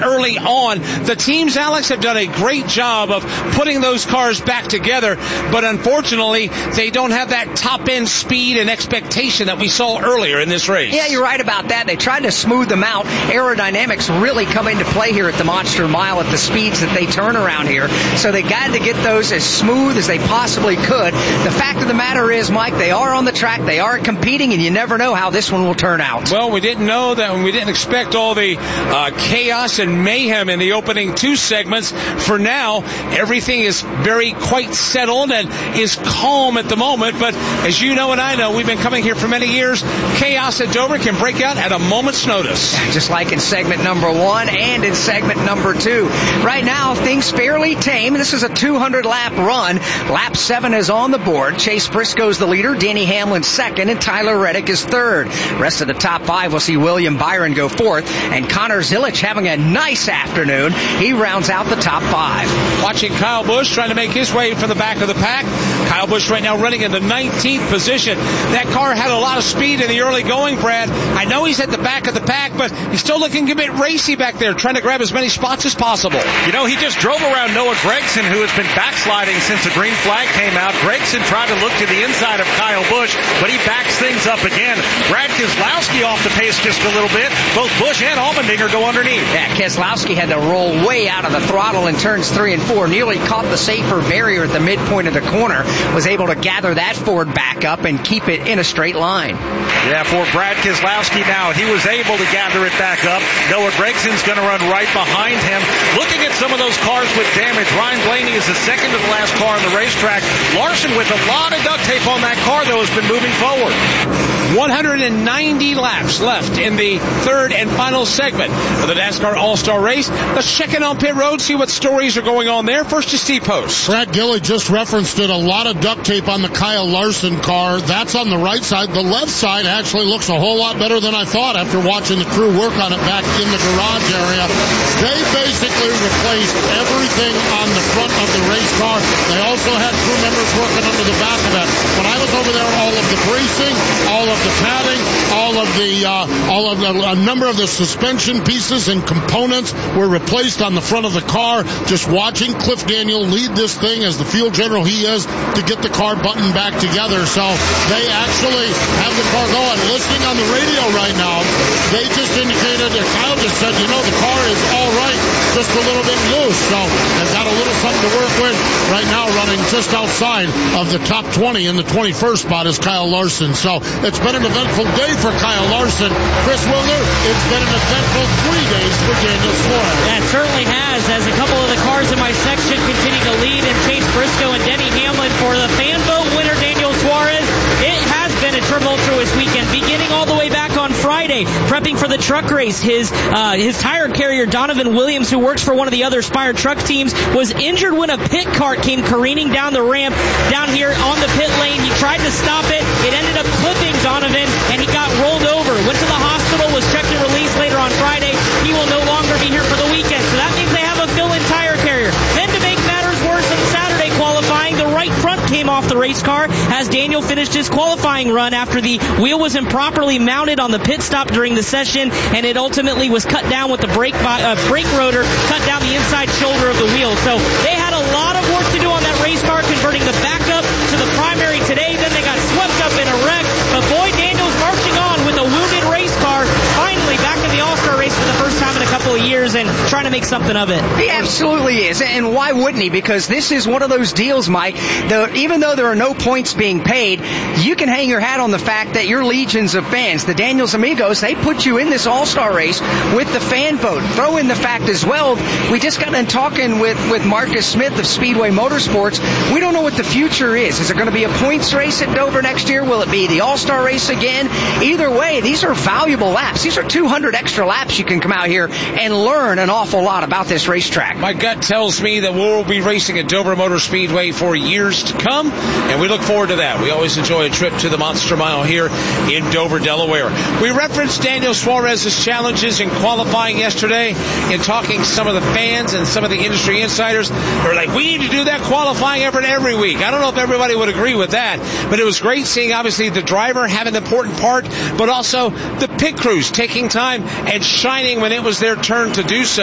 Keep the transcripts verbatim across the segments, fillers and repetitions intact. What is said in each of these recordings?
early on. The teams, Alex, have done a great job of putting those cars back together, but unfortunately, they don't have that top-end speed and expectation that we saw earlier in this race. Yeah, you're right about that. They tried to smooth them out. Aerodynamics really come into play here at the Monster Mile at the speeds that they turn around here, so they got to get those as smooth as they possibly could. The fact of the matter is, Mike, they are on the track, they are competing, and you never know how this one will turn out. Well, we didn't know that, and we didn't expect all the uh, chaos and mayhem in the opening two segments. For now, everything is very quite settled and is calm at the moment, but as you know and I know, we've been coming here for many years. Chaos at Dover can break out at a moment's notice. Just like in segment number one and in segment number two. Right now, things fairly tame. This is a two hundred lap run. Lap seven is on the board. Chase Briscoe's the leader, Denny Hamlin second, and Tyler Reddick is third. Rest of the top five will see William Byron go fourth, and Connor Zilich having a nice afternoon. He rounds out the top five. Watching Kyle Busch trying to make his way from the back of the pack. Kyle Busch right now running in the nineteenth position. That car had a lot of speed in the early going, Brad. I know he's at the back of the pack, but he's still looking a bit racy back there, trying to grab as many spots as possible. You know, he just drove around Noah Gragson, who has been backsliding since the green flag came out. Gragson tried to look to the inside of Kyle Busch, but he backs things up again. Brad Keselowski off the pace just a little bit. Both Busch and Allmendinger go underneath. Yeah, Keselowski had to roll way out of the throttle in turns three and four, nearly caught the safer barrier at the midpoint of the corner, was able to gather that Ford back up and keep it in a straight line. Yeah, for Brad Keselowski now, he was able to gather it back up. Noah Gragson's going to run right behind him. Looking at some of those cars with damage, Ryan Blaney is the second to the last car on the racetrack. Larson with a lot of duct tape on that car, though, has been moving forward. one hundred ninety laps left in the third and final segment of the NASCAR All-Star Race. Let's check in on pit road, see what stories are going on there. First to Steve Post. Brad Gilly just referenced it. A lot of duct tape on the Kyle Larson car. That's on the right side. The left side actually looks a whole lot better than I thought after watching the crew work on it back in the garage area. They basically replaced everything on the front of the race car. They also had crew members working under the back of it. When I was over there, all of the bracing, all of the padding, all of the, uh, all of the, a number of the suspension pieces and components were replaced on the front of the car. Just watching Cliff Daniel lead this thing as the field general he is to get the car buttoned back together. So they actually have the car going. Listening on the radio right now, they just indicated, and Kyle just said, you know, the car is all right, just a little bit loose. So they've got a little something to work with. Right now running just outside of the top twenty in the twenty-first spot is Kyle Larson. So it's been an eventful day for Kyle Larson. Chris Wilder, it's been an eventful three days for Daniel Suarez. Yeah, it certainly has, as a couple of the cars in my section continue to lead, and Chase Briscoe and Denny Hamlin for the fan vote winner, Daniel Suarez. It has been a tumultuous weekend, beginning all the way back on Friday, prepping for the truck race. His uh, his tire carrier, Donovan Williams, who works for one of the other Spire truck teams, was injured when a pit cart came careening down the ramp down here on the pit lane. He tried to stop it. It ended up clipping Donovan, and he got rolled over. Went to the hospital, was checked and released later on Friday. He will no longer be here for the weekend. So that means they have a fill-in tire carrier. Then to make matters worse, in Saturday qualifying, the right front came off the race car as Daniel finished his qualifying run after the wheel was improperly mounted on the pit stop during the session, and it ultimately was cut down with the brake, uh, brake rotor, cut down the inside shoulder of the wheel. So they had a lot of work to do on that race car, converting the backup to the primary today. Then they got swept up in a wreck. But boy, Daniel's marching on with a wounded race car, finally back in the All-Star race for the first time in a couple of years and trying to make something of it. He absolutely is. And why wouldn't he? Because this is one of those deals, Mike, that even though there are no points being paid, you can hang your hat on the fact that your legions of fans, the Daniels Amigos, they put you in this All-Star race with the fan vote. Throw in the fact as well, we just got done talking with, with Marcus Smith of Speedway Motorsports. We don't know what the future is. Is there going to be a points race at Dover next year? Will it be the All-Star race again? Either way, these are valuable laps. These are two hundred extra laps you can come out here and learn an awful lot about this racetrack. My gut tells me that we'll be racing at Dover Motor Speedway for years to come, and we look forward to that. We always enjoy a trip to the Monster Mile here in Dover, Delaware. We referenced Daniel Suarez's challenges in qualifying yesterday in talking to some of the fans and some of the industry insiders. They were like, we need to do that qualifying effort every week. I don't know if everybody would agree with that, but it was great seeing, obviously, the driver have an important part, but also the pit crews taking time and shining when it was their turn to do so.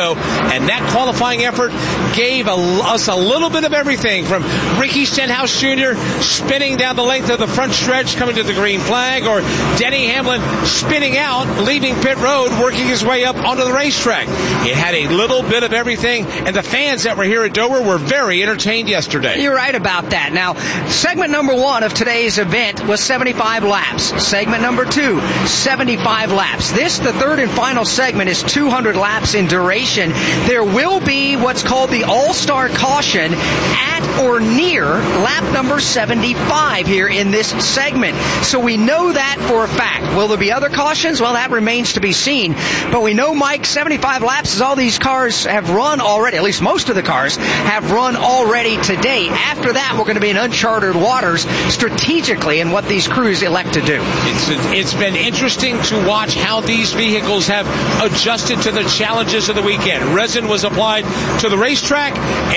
Briscoe. And that qualifying effort gave a, us a little bit of everything, from Ricky Stenhouse Junior spinning down the length of the front stretch, coming to the green flag, or Denny Hamlin spinning out, leaving pit road, working his way up onto the racetrack. It had a little bit of everything, and the fans that were here at Dover were very entertained yesterday. You're right about that. Now, segment number one of today's event was seventy-five laps. Segment number two, seventy-five laps. This, the third and final segment, is two hundred laps in duration. There will be what's called the All-Star Caution at or near lap number seventy-five here in this segment. So we know that for a fact. Will there be other cautions? Well, that remains to be seen. But we know, Mike, seventy-five laps is all these cars have run already. At least most of the cars have run already today. After that, we're going to be in uncharted waters strategically in what these crews elect to do. It's, it's been interesting to watch how these vehicles have adjusted to the challenges of the weekend. Resin was applied to the racetrack,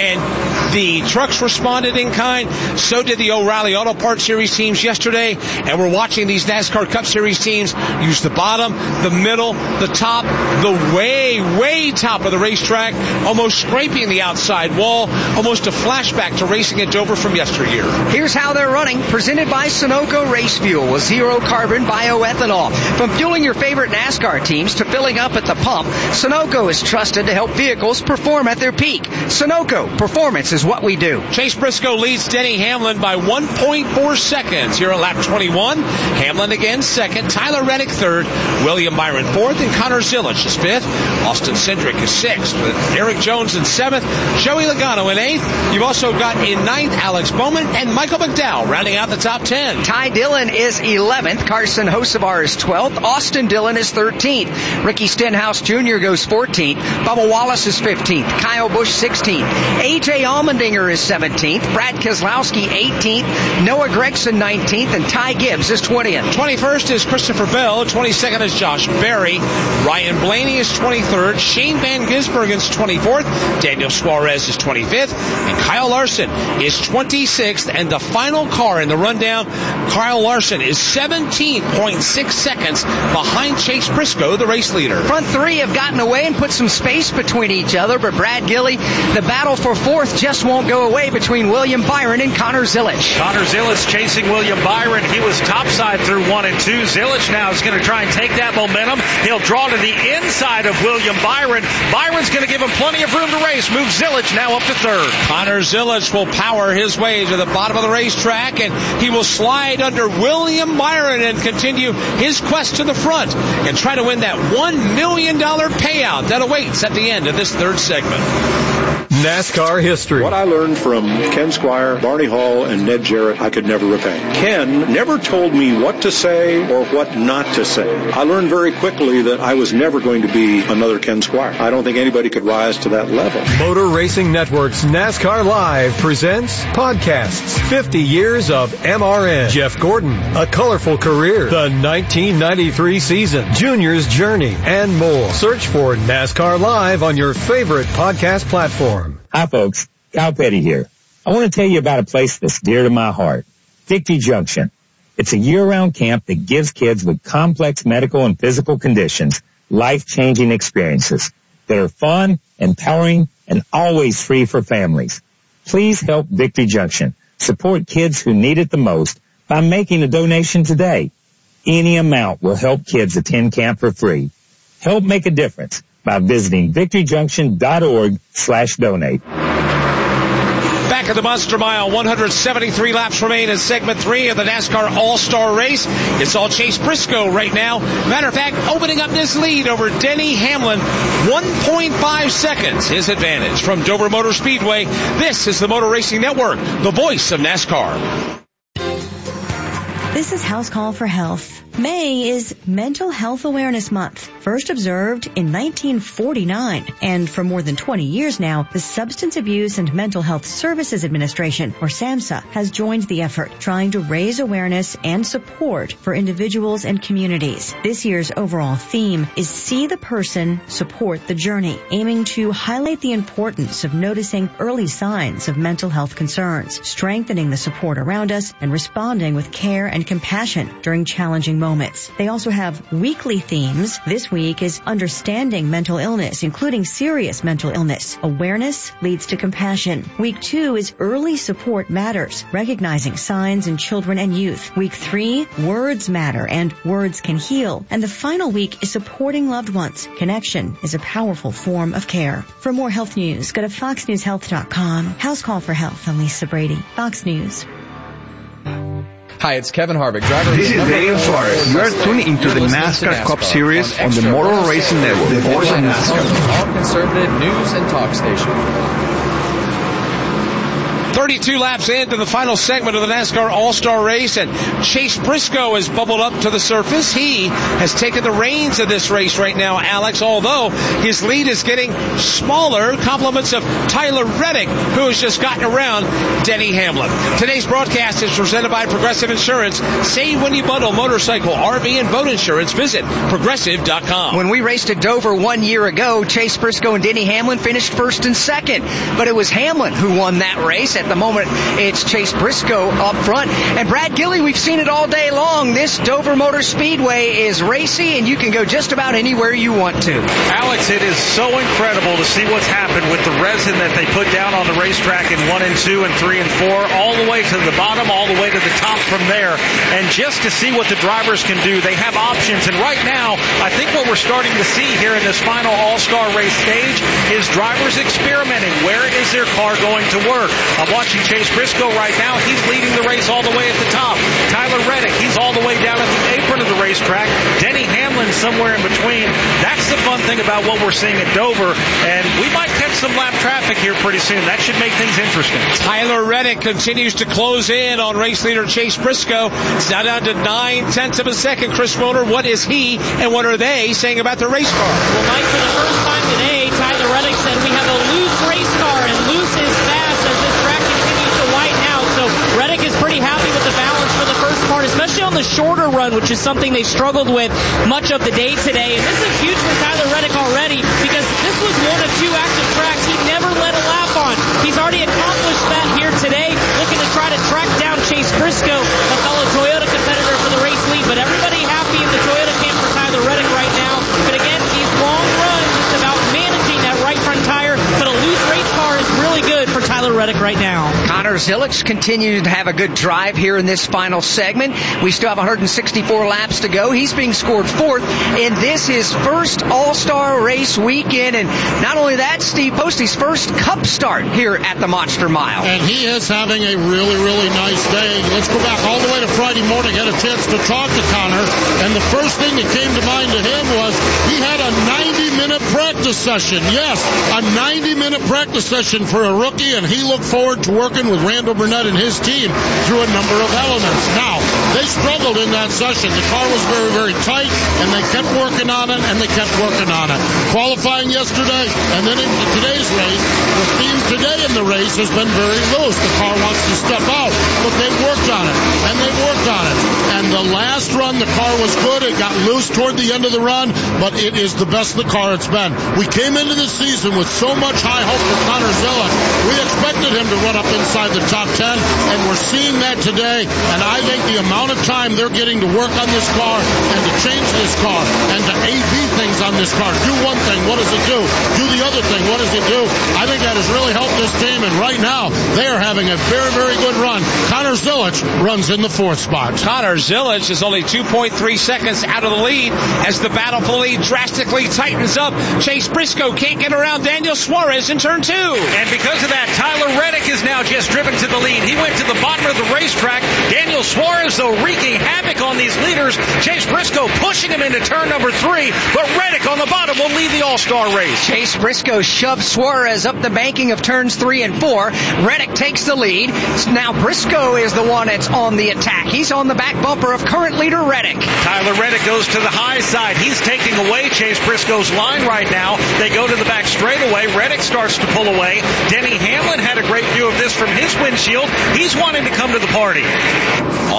and the trucks responded in kind. So did the O'Reilly Auto Parts Series teams yesterday, and we're watching these NASCAR Cup Series teams use the bottom, the middle, the top, the way, way top of the racetrack, almost scraping the outside wall, almost a flashback to racing at Dover from yesteryear. Here's how they're running. Presented by Sunoco Race Fuel with zero carbon bioethanol. From fueling your favorite NASCAR teams to filling up at the pump, Sunoco is trusted to help vehicles perform at their peak. Sunoco, performance is what we do. Chase Briscoe leads Denny Hamlin by one point four seconds here at lap twenty-one. Hamlin again second, Tyler Reddick third, William Byron fourth, and Connor Zilisch is fifth. Austin Cindric is sixth, with Eric Jones in seventh, Joey Logano in eighth. You've also got in ninth Alex Bowman and Michael McDowell rounding out the top ten. Ty Dillon is eleventh, Carson Hocevar is twelfth, Austin Dillon is thirteenth, Ricky Stenhouse Junior goes fourteenth, Bubba Wallace is fifteenth, Kyle Busch sixteenth, A J Allmendinger is seventeenth, Brad Keselowski eighteenth, Noah Gragson nineteenth, and Ty Gibbs is twentieth. twenty-first is Christopher Bell, twenty-second is Josh Berry, Ryan Blaney is twenty-third, Shane Van Gisbergen is twenty-fourth, Daniel Suarez is twenty-fifth, and Kyle Larson is twenty-sixth, and the final car in the rundown, Kyle Larson is seventeen point six seconds behind Chase Briscoe, the race leader. Front three have gotten away and put some space between each other, but Brad Gilly, the battle for fourth just won't go away between William Byron and Connor Zilisch. Connor Zilisch chasing William Byron. He was topside through one and two. Zilisch now is going to try and take that momentum. He'll draw to the inside of William Byron. Byron's going to give him plenty of room to race. Move Zilisch now up to third. Connor Zilisch will power his way to the bottom of the racetrack, and he will slide under William Byron and continue his quest to the front and try to win that one million dollars payout that awaits at the end of this third segment. NASCAR history. What I learned from Ken Squire, Barney Hall, and Ned Jarrett, I could never repay. Ken never told me what to say or what not to say. I learned very quickly that I was never going to be another Ken Squire. I don't think anybody could rise to that level. Motor Racing Network's NASCAR Live presents podcasts. fifty years of M R N. Jeff Gordon, A Colorful Career. The nineteen ninety-three season. Junior's Journey, and more. Search for NASCAR Live on your favorite podcast platform. Hi, folks. Kyle Petty here. I want to tell you about a place that's dear to my heart, Victory Junction. It's a year-round camp that gives kids with complex medical and physical conditions life-changing experiences that are fun, empowering, and always free for families. Please help Victory Junction support kids who need it the most by making a donation today. Any amount will help kids attend camp for free. Help make a difference by visiting victoryjunction.org slash donate. Back at the Monster Mile, one hundred seventy-three laps remain in segment three of the NASCAR All-Star Race. It's all Chase Briscoe right now. Matter of fact, opening up this lead over Denny Hamlin, one point five seconds his advantage. From Dover Motor Speedway, this is the Motor Racing Network, the voice of NASCAR. This is House Call for Health. May is Mental Health Awareness Month, first observed in nineteen forty-nine. And for more than twenty years now, the Substance Abuse and Mental Health Services Administration, or SAMHSA, has joined the effort, trying to raise awareness and support for individuals and communities. This year's overall theme is See the Person, Support the Journey, aiming to highlight the importance of noticing early signs of mental health concerns, strengthening the support around us, and responding with care and and compassion during challenging moments. They also have weekly themes. This week is understanding mental illness, including serious mental illness. Awareness leads to compassion. Week two is early support matters, recognizing signs in children and youth. Week three, words matter and words can heal. And the final week is supporting loved ones. Connection is a powerful form of care. For more health news, go to fox news health dot com. House Call for Health. I'm Lisa Brady, Fox News. Hi, it's Kevin Harvick, driver. This is Daniel Suarez. You are tuning into the NASCAR, NASCAR Cup Series on, on the Motor Racing Network. The voice of NASCAR. All conservative news and talk station. thirty-two laps into the final segment of the NASCAR All-Star Race, and Chase Briscoe has bubbled up to the surface. He has taken the reins of this race right now, Alex, although his lead is getting smaller. Compliments of Tyler Reddick, who has just gotten around Denny Hamlin. Today's broadcast is presented by Progressive Insurance. Save when you bundle motorcycle, R V, and boat insurance. Visit progressive dot com. When we raced at Dover one year ago, Chase Briscoe and Denny Hamlin finished first and second, but it was Hamlin who won that race. At the moment, it's Chase Briscoe up front. And Brad Gilly, we've seen it all day long. This Dover Motor Speedway is racy, and you can go just about anywhere you want to. Alex, it is so incredible to see what's happened with the resin that they put down on the racetrack in one and two and three and four, all the way to the bottom, all the way to the top from there. And just to see what the drivers can do, they have options. And right now, I think what we're starting to see here in this final All-Star race stage is drivers experimenting. Where is their car going to work? I'm watching Chase Briscoe right now. He's leading the race all the way at the top. Tyler Reddick, he's all the way down at the apron of the racetrack. Denny Hamlin somewhere in between. That's the fun thing about what we're seeing at Dover. And we might catch some lap traffic here pretty soon. That should make things interesting. Tyler Reddick continues to close in on race leader Chase Briscoe. It's now down to nine tenths of a second. Chris Motor, what is he and what are they saying about the race car? Well, Mike, for the first time today, Tyler Reddick said we have a loose race car, and loose is fast as this track continues to widen out. So Reddick is pretty happy with the balance for the first part, especially on the shorter run, which is something they struggled with much of the day today. And this is huge for Tyler Reddick already, because this was one of two active tracks he never led a lap on. He's already accomplished that here today, looking to try to track down Chase Briscoe, a fellow Toyota competitor for the race lead. But everybody happy in the Toyota camp for Tyler Reddick right now. But again, these long runs, it's about managing that right front tire. But a loose race car is really good for Tyler Reddick right now. Connor Zilisch continues to have a good drive here in this final segment. We still have one hundred sixty-four laps to go. He's being scored fourth in this his first All-Star race weekend. And not only that, Steve Postie's first Cup start here at the Monster Mile. And he is having a really, really nice day. Let's go back all the way to Friday morning. Had a chance to talk to Connor. And the first thing that came to mind to him was he had a ninety-minute practice session. Yes, a ninety-minute practice session for a rookie, and he looked forward to working with Randall Burnett and his team through a number of elements. Now, they struggled in that session. The car was very, very tight, and they kept working on it, and they kept working on it. Qualifying yesterday, and then into today's race, the theme today in the race has been very loose. The car wants to step out, but they've worked on it, and they've worked on it. And the last run, the car was good. It got loose toward the end of the run, but it is the best the car it's been. We came into this season with so much high hope for Connor Zilisch. We expected him to run up inside the top ten, and we're seeing that today. And I think the amount of time they're getting to work on this car and to change this car and to A B things on this car. Do one thing, what does it do? Do the other thing, what does it do? I think that has really helped this team, and right now they are having a very, very good run. Connor Zilisch runs in the fourth spot. Connor Zilisch is only two point three seconds out of the lead as the battle for the lead drastically tightens up. Chase Briscoe can't get around Daniel Suarez in turn two. And because of that, Tyler Reddick is now just driven to the lead. He went to the bottom of the racetrack. Daniel Suarez, though, wreaking havoc on these leaders. Chase Briscoe pushing him into turn number three, but Reddick on the bottom will lead the All-Star race. Chase Briscoe shoves Suarez up the banking of turns three and four. Reddick takes the lead. Now Briscoe is the one that's on the attack. He's on the back bumper of current leader Reddick. Tyler Reddick goes to the high side. He's taking away Chase Briscoe's line right now. They go to the back straightaway. Reddick starts to pull away. Denny Hamlin had a great view of this from his windshield. He's wanting to come to the party. Off turn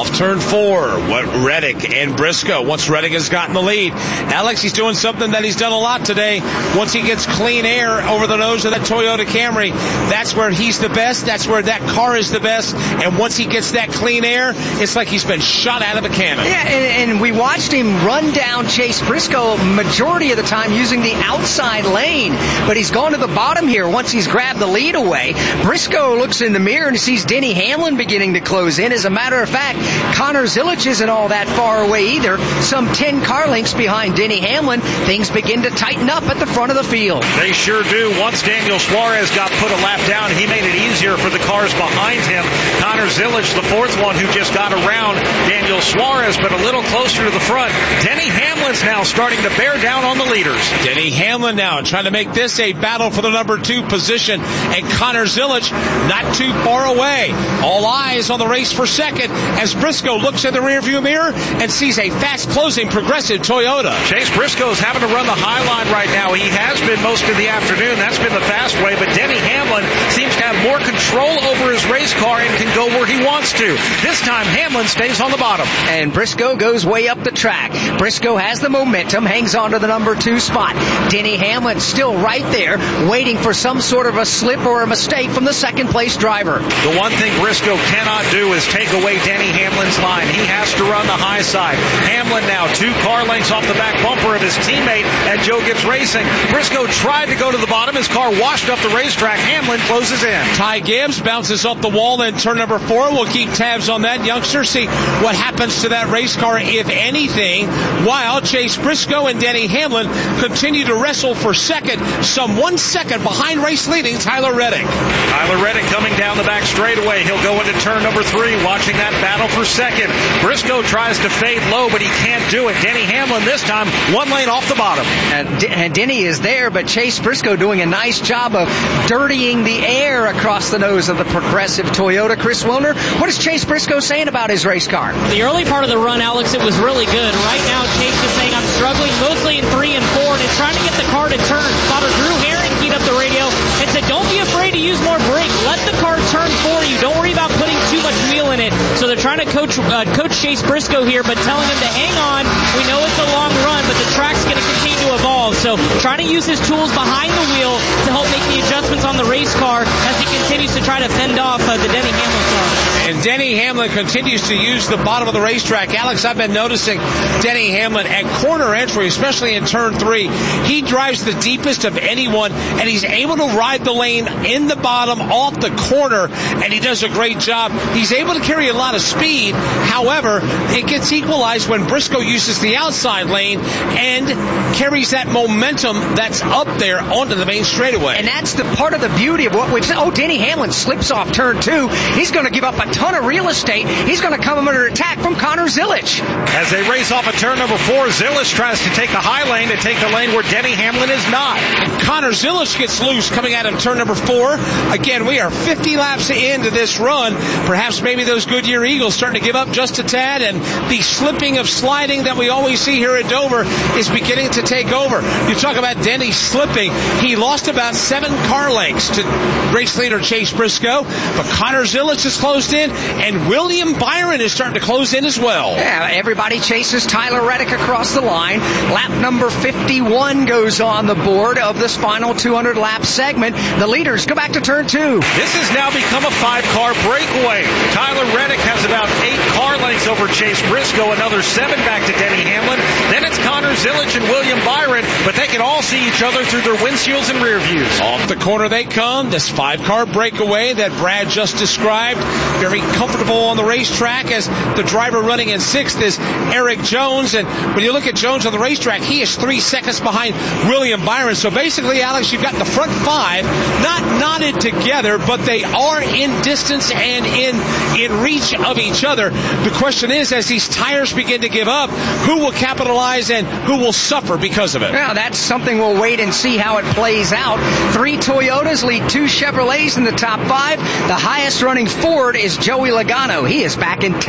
four. What Reddick and Briscoe. Once Reddick has gotten the lead, Alex, he's doing something that he's done a lot today. Once he gets clean air over the nose of that Toyota Camry, that's where he's the best. That's where that car is the best. And once he gets that clean air, it's like he's been shot out of a cannon. Yeah, and, and we watched him run down Chase Briscoe majority of the time using the outside lane, but he's gone to the bottom here once he's grabbed the lead away. Briscoe looks in the mirror and sees Denny Hamlin beginning to close in. As a matter of fact, Connor Zilic isn't all that far away either. Some ten car lengths behind Denny Hamlin. Things begin to tighten up at the front of the field. They sure do. Once Daniel Suarez got put a lap down, he made it easier for the cars behind him. Connor Zilic, the fourth one, who just got around Daniel Suarez, but a little closer to the front. Denny Hamlin's now starting to bear down on the leaders. Denny Hamlin now trying to make this a battle for the number two position, and Connor Zilic not too far away. All eyes on the race for second as Briscoe looks in the rearview mirror and sees a fast-closing Progressive Toyota. Chase Briscoe's having to run the high line right now. He has been most of the afternoon. That's been the fast way, but Denny Hamlin seems to have more control over his race car and can go where he wants to. This time, Hamlin stays on the bottom. And Briscoe goes way up the track. Briscoe has the momentum, hangs on to the number two spot. Denny Hamlin still right there, waiting for some sort of a slip or a mistake from the second place driver. The one thing Briscoe cannot do is take away Denny Hamlin's line. He has to run the high side. Hamlin now two car lengths off the back bumper of his teammate at Joe Gibbs Racing. Briscoe tried to go to the bottom. His car washed up the racetrack. Hamlin closes in. Ty Gibbs bounces off the wall in turn number four. We'll keep tabs on that, youngster. See what happens to that race car, if anything, while Chase Briscoe and Denny Hamlin continue to wrestle for second, some one second behind race leading Tyler Reddick. Tyler Reddick coming down the back straightaway. He'll go into turn number three, watching that battle for second. Briscoe tries to fade low, but he can't do it. Denny Hamlin this time, one lane off the bottom. And, D- and Denny is there, but Chase Briscoe doing a nice job of dirtying the air across the nose of the Progressive Toyota. Chris Wilner, what is Chase Briscoe saying about his race car? The early part of the run, Alex, it was really good. Right now, Chase is saying, I'm struggling mostly in three and four, and it's trying to get the car to turn. Father Drew Herring keyed up the radio and said, don't be afraid to use more brake. Let the car turn for you. Don't worry about putting too much wheel in it. So they're trying to coach uh, coach Chase Briscoe here, but telling him to hang on. We know it's a long run, but the track's going to continue to evolve. So trying to use his tools behind the wheel to help make the adjustments on the race car as he continues to try to fend off uh, the Denny Hamlin car. And Denny Hamlin continues to use the bottom of the racetrack. Alex, I've been noticing Denny Hamlin at corner entry, especially in turn three. He drives the deepest of anyone, and he's able to ride the lane in the bottom off the corner, and he does a great job. He's able to carry a lot of speed. However, it gets equalized when Briscoe uses the outside lane and carries that momentum that's up there onto the main straightaway. And that's the part of the beauty of what we've said. Oh, Denny Hamlin slips off turn two. He's going to give up a ton of real estate. He's going to come under attack from Connor Zilic. As they race off of turn number four, Zilic tries to take the high lane to take the lane where Denny Hamlin is not. Connor Zilic gets loose coming out of turn number four. Again, we are fifty laps into this run. Perhaps maybe those Goodyear Eagles starting to give up just a tad, and the slipping of sliding that we always see here at Dover is beginning to take over. You talk about Denny slipping. He lost about seven car lengths to race leader Chase Briscoe, but Connor Zilic is closed in, and William Byron is starting to close in as well. Yeah, everybody chases Tyler Reddick across the line. Lap number fifty-one goes on the board of this final two hundred lap segment. The leaders go back to turn two. This has now become a five-car breakaway. Tyler Reddick has about eight car lengths over Chase Briscoe, another seven back to Denny Hamlin. Then it's Connor Zilic and William Byron, but they can all see each other through their windshields and rear views. Off the corner they come. This five-car breakaway that Brad just described. Very comfortable on the racetrack, as the driver running in sixth is Eric Jones. And when you look at Jones on the racetrack, he is three seconds behind William Byron. So basically, Alex, you've got the front five not knotted together, but they are in distance and in in reach of each other. The question is, as these tires begin to give up, who will capitalize and who will suffer because of it? Well, that's something we'll wait and see how it plays out. Three Toyotas lead two Chevrolets in the top five. The highest running Ford is Joey Logano. He is back in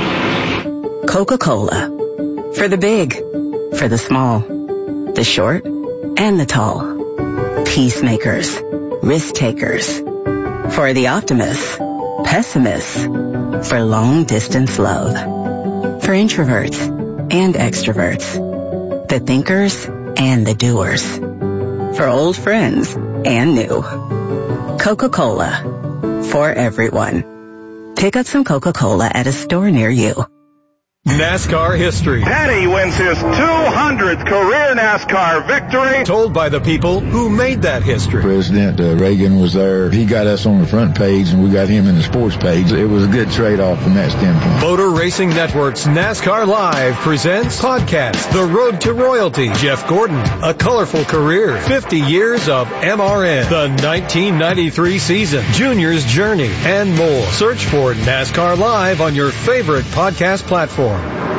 tenth. Coca-Cola. For the big, for the small, the short, and the tall. Peacemakers, risk takers. For the optimists, pessimists, for long distance love. For introverts and extroverts. The thinkers and the doers. For old friends and new. Coca-Cola. For everyone. Pick up some Coca-Cola at a store near you. NASCAR history. Petty wins his two hundredth career NASCAR victory. Told by the people who made that history. President uh, Reagan was there. He got us on the front page, and we got him in the sports page. It was a good trade-off from that standpoint. Motor Racing Network's NASCAR Live presents podcast The Road to Royalty. Jeff Gordon, A Colorful Career, fifty years of M R N, the nineteen ninety-three season, Junior's Journey, and more. Search for NASCAR Live on your favorite podcast platform.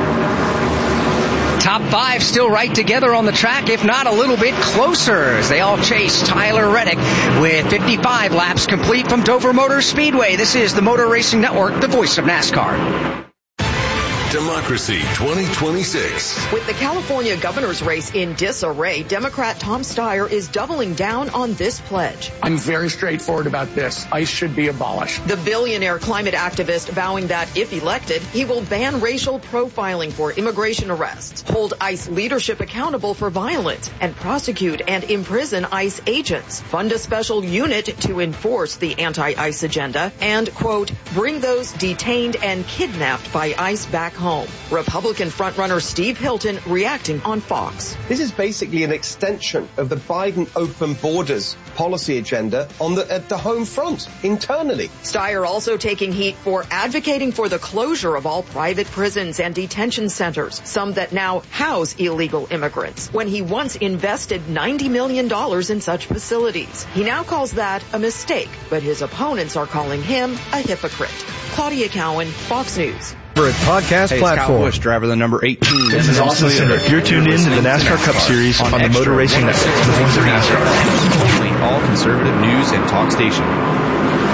Top five still right together on the track, if not a little bit closer, as they all chase Tyler Reddick with fifty-five laps complete from Dover Motor Speedway. This is the Motor Racing Network, the voice of NASCAR. Democracy twenty twenty-six. With the California governor's race in disarray, Democrat Tom Steyer is doubling down on this pledge. I'm very straightforward about this. ICE should be abolished. The billionaire climate activist vowing that if elected, he will ban racial profiling for immigration arrests, hold ICE leadership accountable for violence, and prosecute and imprison ICE agents, fund a special unit to enforce the anti-ICE agenda, and, quote, bring those detained and kidnapped by ICE back home. Home. Republican frontrunner Steve Hilton reacting on Fox. This is basically an extension of the Biden open borders policy agenda on the, at the home front, internally. Steyer also taking heat for advocating for the closure of all private prisons and detention centers, some that now house illegal immigrants, when he once invested ninety million dollars in such facilities. He now calls that a mistake, but his opponents are calling him a hypocrite. Claudia Cowan, Fox News. Podcast hey, platform. Scott Bush, driver the number eighteen. This is Austin Cindric. You're tuned in to the NASCAR Cup Series on, on the Motor Racing Network, the voice of NASCAR. All conservative news and talk station.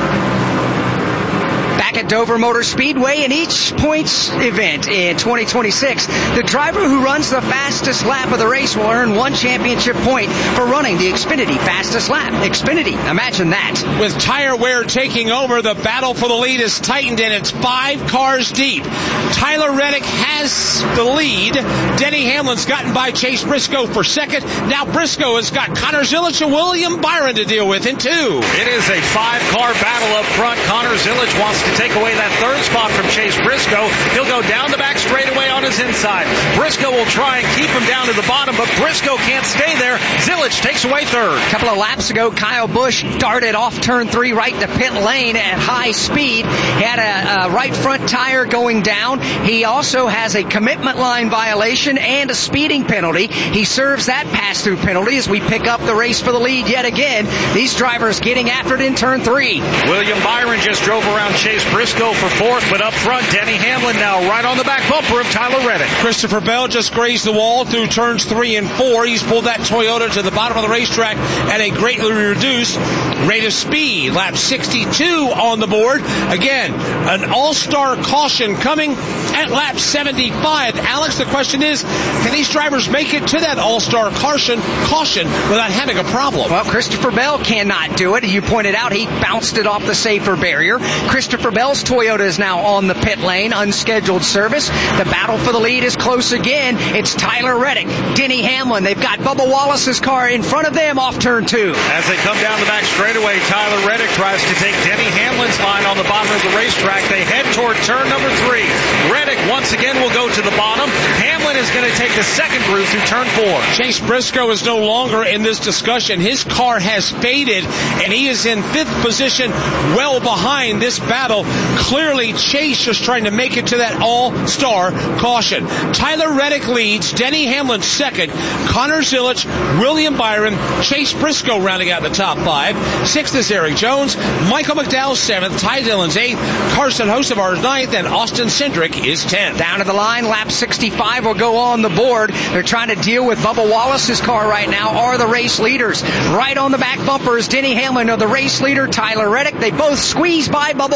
Back at Dover Motor Speedway in each points event in twenty twenty-six, the driver who runs the fastest lap of the race will earn one championship point for running the Xfinity fastest lap. Xfinity, imagine that. With tire wear taking over, the battle for the lead is tightened and it's five cars deep. Tyler Reddick has the lead. Denny Hamlin's gotten by Chase Briscoe for second. Now Briscoe has got Connor Zilisch and William Byron to deal with in two. It is a five-car battle up front. Connor Zilisch wants to take away that third spot from Chase Briscoe. He'll go down the back straightaway on his inside. Briscoe will try and keep him down to the bottom, but Briscoe can't stay there. Zilisch takes away third. A couple of laps ago, Kyle Busch darted off turn three right to pit lane at high speed. He had a, a right front tire going down. He also has a commitment line violation and a speeding penalty. He serves that pass-through penalty as we pick up the race for the lead yet again. These drivers getting after it in turn three. William Byron just drove around Chase Briscoe for fourth, but up front, Denny Hamlin now right on the back bumper of Tyler Reddick. Christopher Bell just grazed the wall through turns three and four. He's pulled that Toyota to the bottom of the racetrack at a greatly reduced rate of speed. Lap sixty-two on the board. Again, an all-star caution coming at lap seventy-five. Alex, the question is, can these drivers make it to that all-star caution, caution without having a problem? Well, Christopher Bell cannot do it. You pointed out he bounced it off the safer barrier. Christopher Bell's Toyota is now on the pit lane, unscheduled service. The battle for the lead is close again. It's Tyler Reddick, Denny Hamlin. They've got Bubba Wallace's car in front of them off turn two. As they come down the back straightaway, Tyler Reddick tries to take Denny Hamlin's line on the bottom of the racetrack. They head toward turn number three. Reddick once again will go to the bottom. Hamlin is going to take the second route through turn four. Chase Briscoe is no longer in this discussion. His car has faded, and he is in fifth position, well behind this battle. Clearly, Chase is trying to make it to that all-star caution. Tyler Reddick leads, Denny Hamlin second, Connor Zilisch, William Byron, Chase Briscoe rounding out the top five. Sixth is Eric Jones, Michael McDowell seventh, Ty Dillon's eighth, Carson Hocevar's ninth, and Austin Cindric is tenth. Down to the line, lap sixty-five will go on the board. They're trying to deal with Bubba Wallace's car right now, are the race leaders. Right on the back bumper is Denny Hamlin of the race leader, Tyler Reddick. They both squeeze by Bubba Wallace.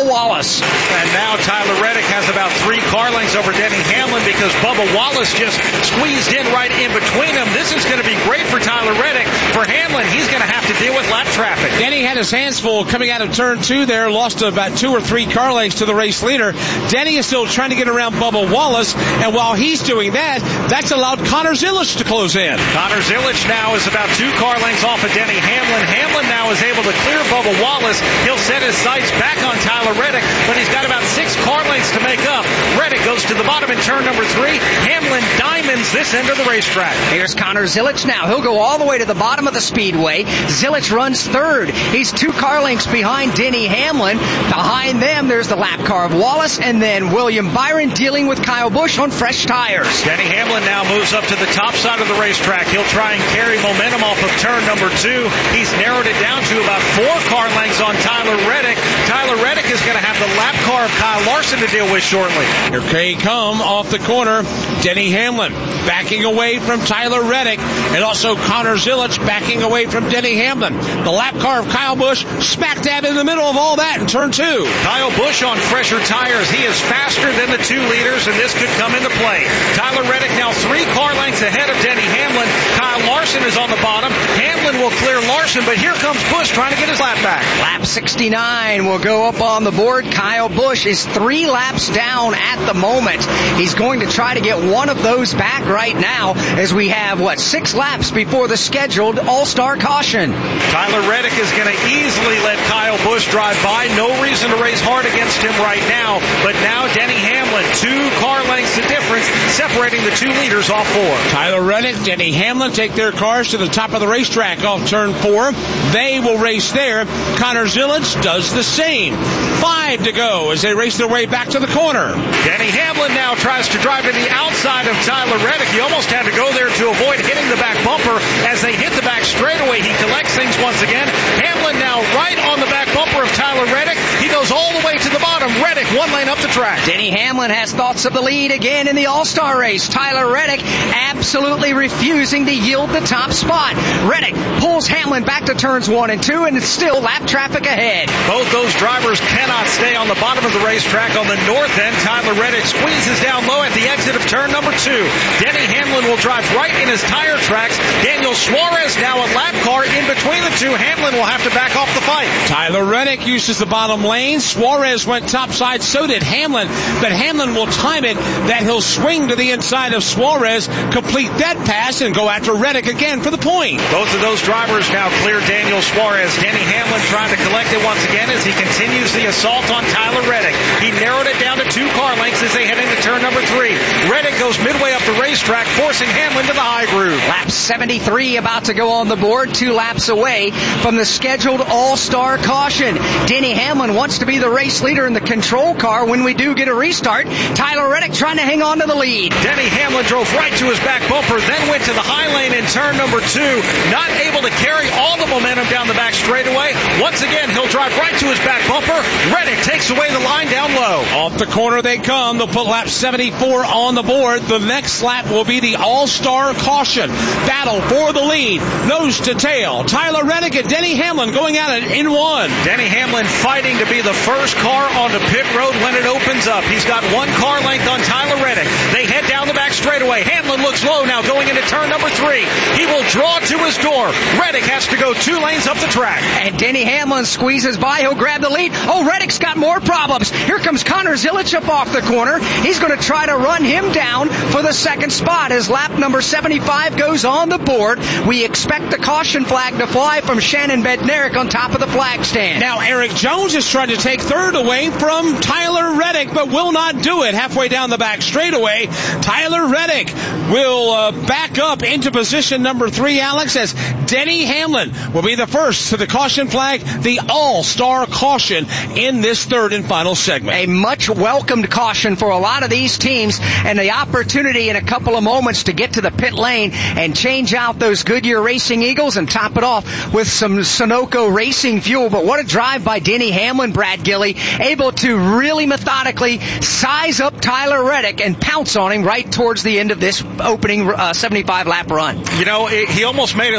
Wallace. And now Tyler Reddick has about three car lengths over Denny Hamlin because Bubba Wallace just squeezed in right in between them. This is going to be great for Tyler Reddick. For Hamlin, he's going to have to deal with lap traffic. Denny had his hands full coming out of turn two there, lost about two or three car lengths to the race leader. Denny is still trying to get around Bubba Wallace, and while he's doing that, that's allowed Connor Zilisch to close in. Connor Zilisch now is about two car lengths off of Denny Hamlin. Hamlin now is able to clear Bubba Wallace. He'll set his sights back on Tyler Reddick, but he's got about six car lengths to make up. Reddick goes to the bottom in turn number three. Hamlin diamonds this end of the racetrack. Here's Connor Zilisch now. He'll go all the way to the bottom of the speedway. Zilisch runs third. He's two car lengths behind Denny Hamlin. Behind them, there's the lap car of Wallace, and then William Byron dealing with Kyle Busch on fresh tires. Denny Hamlin now moves up to the top side of the racetrack. He'll try and carry momentum off of turn number two. He's narrowed it down to about four car lengths on Tyler Reddick. Tyler Reddick is going to have the lap car of Kyle Larson to deal with shortly. Here they come off the corner. Denny Hamlin backing away from Tyler Reddick, and also Connor Zilisch backing away from Denny Hamlin. The lap car of Kyle Busch smack dab in the middle of all that in turn two. Kyle Busch on fresher tires. He is faster than the two leaders, and this could come into play. Tyler Reddick now three car lengths ahead of Denny Hamlin. Kyle Larson is on the bottom. Hamlin will clear Larson, but here comes Busch trying to get his lap back. Lap sixty-nine will go up on the board. Kyle Busch is three laps down at the moment. He's going to try to get one of those back right now as we have, what, six laps before the scheduled All-Star caution. Tyler Reddick is going to easily let Kyle Busch drive by. No reason to race hard against him right now. But now Denny Hamlin, two car lengths of difference separating the two leaders off four. Tyler Reddick, Denny Hamlin take their cars to the top of the racetrack off turn four. They will race there. Connor Zilisch does the same. Five to go as they race their way back to the corner. Denny Hamlin now tries to drive to the outside of Tyler Reddick. He almost had to go there to avoid hitting the back bumper. As they hit the back straightaway, he collects things once again. Hamlin now right on the back bumper of Tyler Reddick. He goes all the way to the bottom. Reddick one lane up the track. Denny Hamlin has thoughts of the lead again in the All-Star race. Tyler Reddick absolutely refusing to yield the top spot. Reddick pulls Hamlin back to turns one and two, and it's still lap traffic ahead. Both those drivers cannot stay on the bottom of the racetrack. On the north end, Tyler Reddick squeezes down low at the exit of turn number two. Denny Hamlin will drive right in his tire tracks. Daniel Suarez now a lap car in between the two. Hamlin will have to back off the fight. Tyler Reddick uses the bottom lane. Suarez went topside, so did Hamlin, but Hamlin will time it that he'll swing to the inside of Suarez, complete that pass, and go after Reddick again for the point. Both of those drivers now clear Daniel Suarez. Denny Hamlin trying to collect it once again as he continues the assault on Tyler Reddick. He narrowed it down to two car lengths as they head into turn number three. Reddick goes midway up the racetrack, forcing Hamlin to the high groove. Lap seventy-three about to go on the board, two laps away from the scheduled All-Star caution. Denny Hamlin wants to be the race leader in the control car when we do get a restart. Tyler Reddick trying to hang on to the lead. Denny Hamlin drove right to his back bumper, then went to the high lane in turn number two, not able to carry all the momentum down the back straightaway. Once again, he'll drive right to his back bumper. Reddick takes away the line down low. Off the corner they come. They'll put lap seventy-four on the board. The next lap will be the All-Star caution. Battle for the lead. Nose to tail. Tyler Reddick and Denny Hamlin going at it in one. Denny Hamlin fighting to be the first car on the pit road when it opens up. He's got one car length on Tyler Reddick. They head down the back straightaway. Hamlin looks low now going into turn number three. He will draw to his door. Reddick has to go two lanes up the track. And Denny Hamlin squeezes by. He'll grab the lead. Oh, Reddick's got more problems. Here comes Connor Zilisch up off the corner. He's going to try to run him down for the second spot as lap number seventy-five goes on the board. We expect the caution flag to fly from Shannon Bednarik on top of the flag stand. Now Eric Jones is trying to take third away from Tyler Reddick, but will not do it. Halfway down the back straightaway, Tyler Reddick will uh, back up into position number three, Alex, as Denny Hamlin will be the first to the caution flag, the All-Star caution in this third and final segment. A much welcomed caution for a lot of these teams, and the opportunity in a couple of moments to get to the pit lane and change out those Goodyear Racing Eagles and top it off with some Sunoco Racing fuel. But what a drive by Denny Hamlin, Brad Gilly, able to really methodically size up Tyler Reddick and pounce on him right towards the end of this opening uh, seventy-five lap run. You know, it, he almost made it look like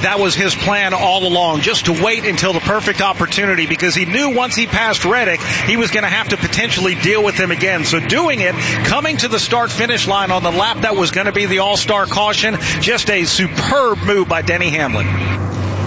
that was his plan all along, just to wait until the perfect opportunity, because he knew once he passed Reddick, he was going to have to potentially deal with him again. So doing it, coming to the start-finish line on the lap that was going to be the all-star caution, just a superb move by Denny Hamlin.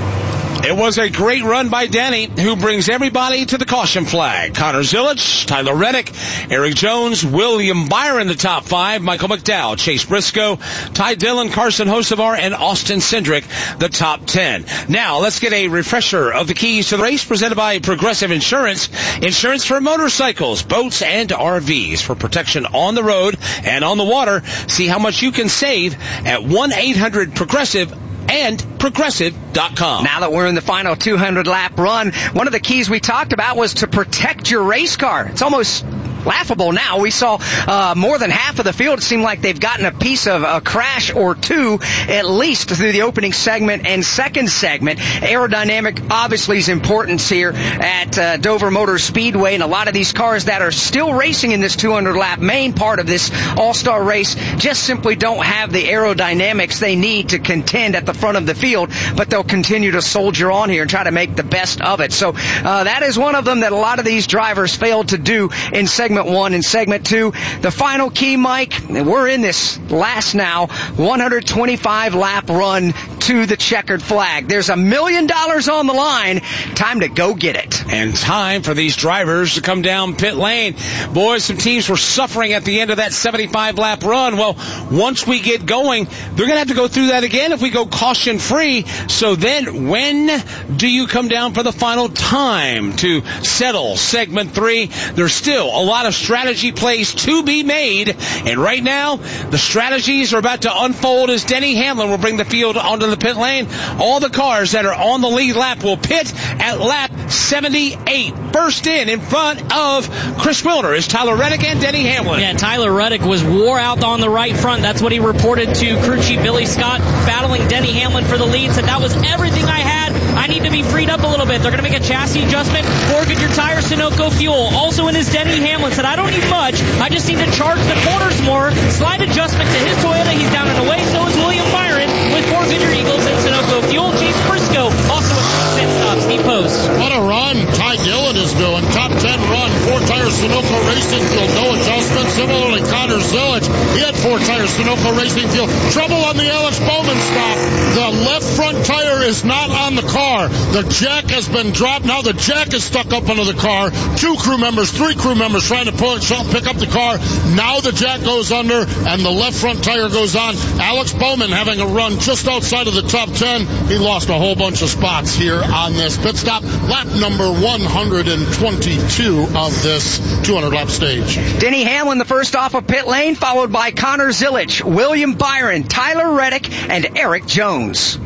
It was a great run by Denny, who brings everybody to the caution flag. Connor Zilisch, Tyler Reddick, Eric Jones, William Byron, the top five, Michael McDowell, Chase Briscoe, Ty Dillon, Carson Hocevar, and Austin Cindric, the top ten. Now, let's get a refresher of the keys to the race presented by Progressive Insurance. Insurance for motorcycles, boats, and R Vs for protection on the road and on the water. See how much you can save at one eight hundred progressive and progressive dot com. Now that we're in the final two hundred lap run, one of the keys we talked about was to protect your race car. It's almost laughable now. We saw uh, more than half of the field. It seemed like they've gotten a piece of a crash or two, at least through the opening segment and second segment. Aerodynamic obviously is important here at uh, Dover Motor Speedway, and a lot of these cars that are still racing in this two hundred lap main part of this all-star race just simply don't have the aerodynamics they need to contend at the front of the field, but they'll continue to soldier on here and try to make the best of it. So uh, that is one of them that a lot of these drivers failed to do in segment one and segment two. The final key, Mike, we're in this last now one hundred twenty-five lap run to the checkered flag. There's a million dollars on the line. Time to go get it. And time for these drivers to come down pit lane. Boys, some teams were suffering at the end of that seventy-five lap run. Well, once we get going, they're going to have to go through that again if we go caution free. So then when do you come down for the final time to settle segment three? There's still a lot of strategy plays to be made, and right now the strategies are about to unfold as Denny Hamlin will bring the field onto the pit lane. All the cars that are on the lead lap will pit at lap seventy-eight. First in in front of Chris Wilner is Tyler Reddick and Denny Hamlin. Yeah, Tyler Reddick was wore out on the right front. That's what he reported to crew chief Billy Scott, battling Denny Hamlin for the lead. Said that was everything I had. I need to be freed up a little bit. They're going to make a chassis adjustment. Four Goodyear tires, Sunoco fuel. Also in his Denny Hamlin said, I don't need much. I just need to charge the corners more. Slight adjustment to his Toyota. He's down and away. So is William Byron with four Goodyear Eagles and Sunoco fuel. Chase Briscoe also with pit stops. Steve Post. What a run Ty Dillon is doing. Top ten run. Four tires Sunoco Racing Fuel. No adjustment. Similarly, Connor Zilisch. He had four tires Sunoco Racing Fuel. Trouble on the Alex Bowman stop. The left front tire is not on the car. The jack has been dropped. Now the jack is stuck up under the car. Two crew members, three crew members trying to pull it, pick up the car. Now the jack goes under and the left front tire goes on. Alex Bowman having a run just outside of the top ten. He lost a whole bunch of spots here on this pit stop. Lap number one hundred twenty-two of this two hundred lap stage. Denny Hamlin, the first off of pit lane, followed by Connor Zilisch, William Byron, Tyler Reddick, and Eric Jones.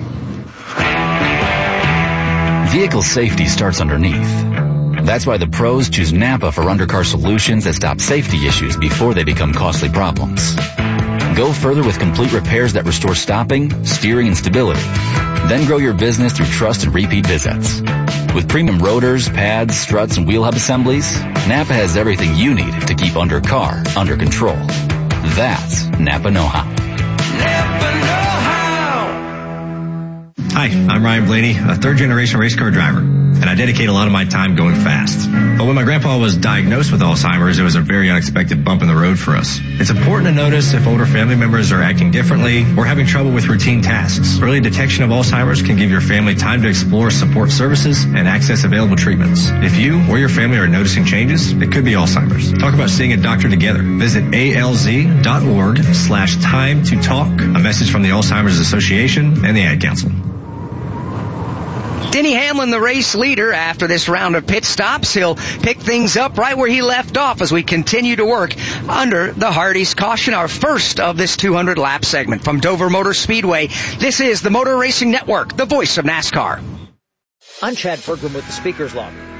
Vehicle safety starts underneath. That's why the pros choose Napa for undercar solutions that stop safety issues before they become costly problems. Go further with complete repairs that restore stopping, steering, and stability. Then grow your business through trust and repeat visits. With premium rotors, pads, struts, and wheel hub assemblies, Napa has everything you need to keep undercar under control. That's Napa know-how. Napa know-how. Hi, I'm Ryan Blaney, a third-generation race car driver, and I dedicate a lot of my time going fast. But when my grandpa was diagnosed with Alzheimer's, it was a very unexpected bump in the road for us. It's important to notice if older family members are acting differently or having trouble with routine tasks. Early detection of Alzheimer's can give your family time to explore support services and access available treatments. If you or your family are noticing changes, it could be Alzheimer's. Talk about seeing a doctor together. Visit A L Z dot org slash time to talk. A message from the Alzheimer's Association and the Ad Council. Denny Hamlin, the race leader, after this round of pit stops. He'll pick things up right where he left off as we continue to work under the Hardee's caution, our first of this two hundred lap segment. From Dover Motor Speedway, this is the Motor Racing Network, the voice of NASCAR. I'm Chad Fergrim with the Speaker's Log.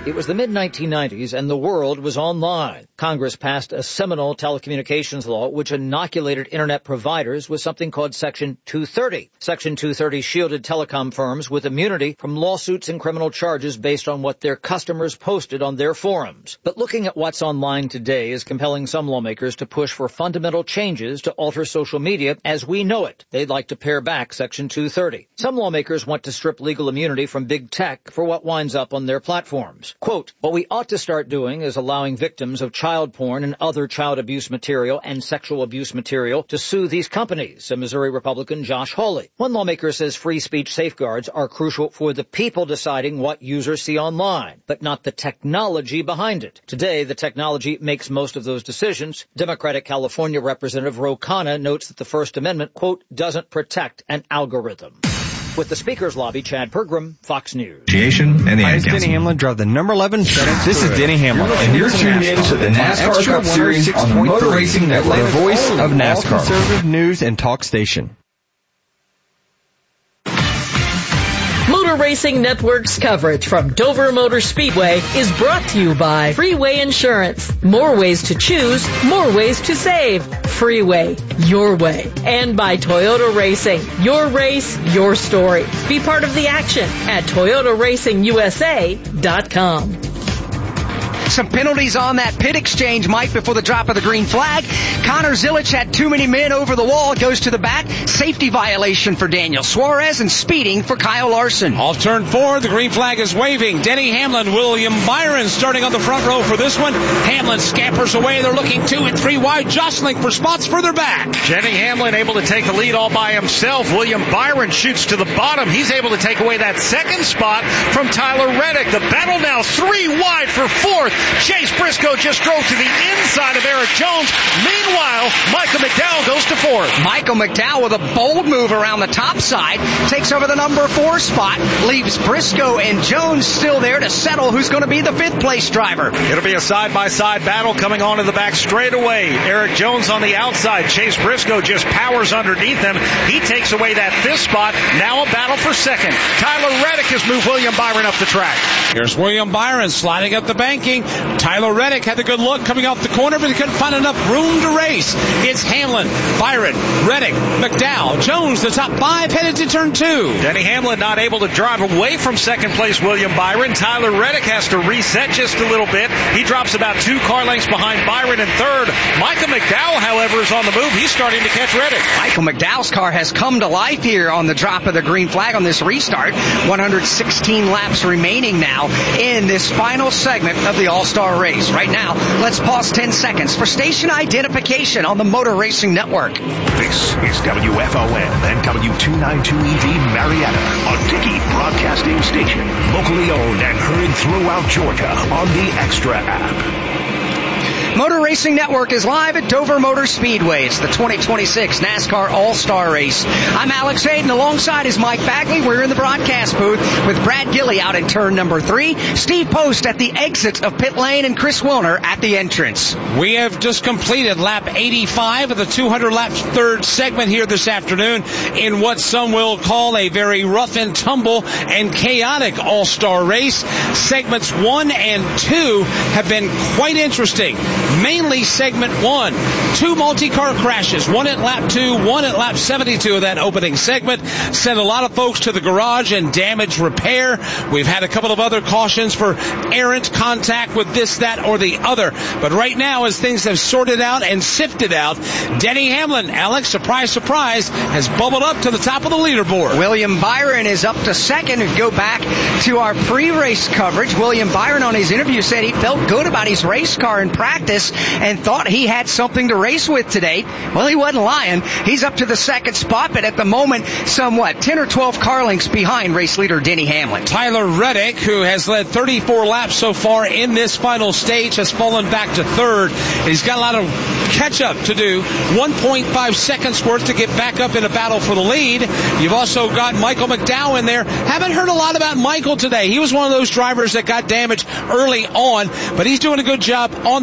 It was the mid nineteen nineties and the world was online. Congress passed a seminal telecommunications law which inoculated internet providers with something called Section two thirty. Section two thirty shielded telecom firms with immunity from lawsuits and criminal charges based on what their customers posted on their forums. But looking at what's online today is compelling some lawmakers to push for fundamental changes to alter social media as we know it. They'd like to pare back Section two thirty. Some lawmakers want to strip legal immunity from big tech for what winds up on their platforms. Quote, what we ought to start doing is allowing victims of child porn and other child abuse material and sexual abuse material to sue these companies, said Missouri Republican Josh Hawley. One lawmaker says free speech safeguards are crucial for the people deciding what users see online, but not the technology behind it. Today, the technology makes most of those decisions. Democratic California Representative Ro Khanna notes that the First Amendment, quote, doesn't protect an algorithm. With the Speaker's Lobby, Chad Pergram, Fox News. And the Hi, it's Denny Hamlin, drive the number eleven FedEx. This is Denny Hamlin, and you're tuned in to the NASCAR Cup Series on the Motor Racing Network, the voice of NASCAR, conservative news and talk station. Motor Racing Network's coverage from Dover Motor Speedway is brought to you by Freeway Insurance. More ways to choose, more ways to save. Freeway, your way. And by Toyota Racing. Your race, your story. Be part of the action at Toyota Racing U S A dot com. Some penalties on that pit exchange, Mike, before the drop of the green flag. Connor Zilic had too many men over the wall. It goes to the back. Safety violation for Daniel Suarez and speeding for Kyle Larson. Off turn four, the green flag is waving. Denny Hamlin, William Byron starting on the front row for this one. Hamlin scampers away. They're looking two and three wide, jostling for spots further back. Denny Hamlin able to take the lead all by himself. William Byron shoots to the bottom. He's able to take away that second spot from Tyler Reddick. The battle now three wide for fourth. Chase Briscoe just drove to the inside of Eric Jones. Meanwhile, Michael McDowell goes to fourth. Michael McDowell with a bold move around the top side, takes over the number four spot, leaves Briscoe and Jones still there to settle who's going to be the fifth place driver. It'll be a side-by-side battle coming onto the back straightaway. Eric Jones on the outside. Chase Briscoe just powers underneath him. He takes away that fifth spot. Now a battle for second. Tyler Reddick has moved William Byron up the track. Here's William Byron sliding up the banking. Tyler Reddick had a good look coming off the corner, but he couldn't find enough room to race. It's Hamlin, Byron, Reddick, McDowell, Jones, the top five headed to turn two. Denny Hamlin not able to drive away from second place William Byron. Tyler Reddick has to reset just a little bit. He drops about two car lengths behind Byron in third. Michael McDowell, however, is on the move. He's starting to catch Reddick. Michael McDowell's car has come to life here on the drop of the green flag on this restart. one hundred sixteen laps remaining now in this final segment of the All-Star race. Right now, let's pause ten seconds for station identification on the Motor Racing Network. This is W F O N and W two ninety-two E V Marietta, a Dickey broadcasting station, locally owned and heard throughout Georgia on the Extra app. Motor Racing Network is live at Dover Motor Speedway. It's the twenty twenty-six NASCAR All-Star Race. I'm Alex Hayden. Alongside is Mike Bagley. We're in the broadcast booth with Brad Gilly out in turn number three, Steve Post at the exit of pit lane, and Chris Wilner at the entrance. We have just completed lap eighty-five of the two hundred lap third segment here this afternoon in what some will call a very rough and tumble and chaotic All-Star race. Segments one and two have been quite interesting. Mainly segment one. Two multi-car crashes. One at lap two, one at lap seventy-two of that opening segment. Sent a lot of folks to the garage and damage repair. We've had a couple of other cautions for errant contact with this, that, or the other. But right now, as things have sorted out and sifted out, Denny Hamlin, Alex, surprise, surprise, has bubbled up to the top of the leaderboard. William Byron is up to second. If you go back to our pre-race coverage, William Byron on his interview said he felt good about his race car in practice and thought he had something to race with today. Well, he wasn't lying. He's up to the second spot, but at the moment, somewhat ten or twelve car lengths behind race leader Denny Hamlin. Tyler Reddick, who has led thirty-four laps so far in this final stage, has fallen back to third. He's got a lot of catch-up to do. one point five seconds worth to get back up in a battle for the lead. You've also got Michael McDowell in there. Haven't heard a lot about Michael today. He was one of those drivers that got damaged early on, but he's doing a good job on the rebound.